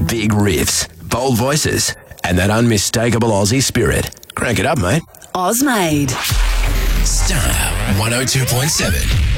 Big riffs, bold voices, and that unmistakable Aussie spirit. Crank it up, mate. Ozmade. Star 102.7.